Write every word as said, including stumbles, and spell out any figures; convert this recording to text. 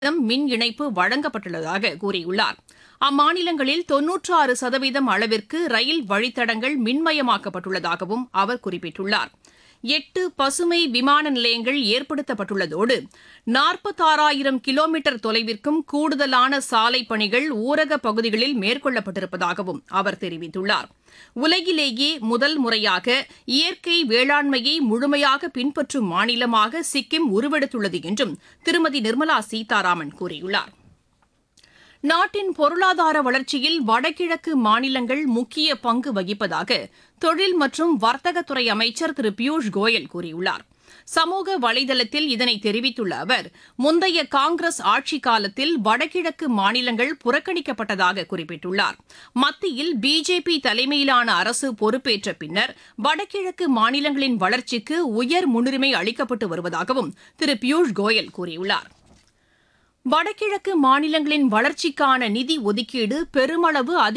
மின் இணைப்பு வழங்கப்பட்டுள்ளதாக கூறியுள்ளார். அம்மாநிலங்களில் தொன்னூற்றாறு சதவீதம் அளவிற்கு ரயில் வழித்தடங்கள் மின்மயமாக்கப்பட்டுள்ளதாகவும் அவர் குறிப்பிட்டுள்ளார். எட்டு பசுமை விமான நிலையங்கள் ஏற்படுத்தப்பட்டுள்ளதோடு நாற்பத்தாறாயிரம் கிலோமீட்டர் தொலைவிற்கும் கூடுதலான சாலை பணிகள் ஊரக பகுதிகளில் மேற்கொள்ளப்பட்டிருப்பதாகவும் அவர் தெரிவித்துள்ளார். உலகிலேயே முதல் முறையாக இயற்கை வேளாண்மையை முழுமையாக பின்பற்றும் மாநிலமாக சிக்கிம் உருவெடுத்துள்ளது என்றும் திருமதி நிர்மலா சீதாராமன் கூறியுள்ளார். நாட்டின் பொருளாதார வளர்ச்சியில் வடகிழக்கு மாநிலங்கள் முக்கிய பங்கு வகிப்பதாக தொழில் மற்றும் வர்த்தகத்துறை அமைச்சர் திரு பியூஷ் கோயல் கூறியுள்ளார். சமூக வலைதளத்தில் இதனை தெரிவித்துள்ள அவர், முந்தைய காங்கிரஸ் ஆட்சிக் காலத்தில் வடகிழக்கு மாநிலங்கள் புறக்கணிக்கப்பட்டதாக குறிப்பிட்டுள்ளார். மத்தியில் பிஜேபி தலைமையிலான அரசு பொறுப்பேற்ற பின்னர் வடகிழக்கு மாநிலங்களின் வளர்ச்சிக்கு உயர் முன்னுரிமை அளிக்கப்பட்டு வருவதாகவும் திரு பியூஷ் கோயல் கூறியுள்ளார். வடகிழக்கு மாநிலங்களின் வளர்ச்சிக்கான நிதி ஒதுக்கீடு பெருமளவு அதிக